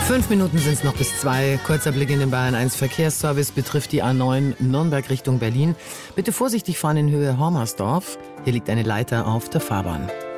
5 Minuten sind es noch bis 2. Kurzer Blick in den Bayern 1 Verkehrsservice betrifft die A9 Nürnberg Richtung Berlin. Bitte vorsichtig fahren in Höhe Hormersdorf. Hier liegt eine Leiter auf der Fahrbahn.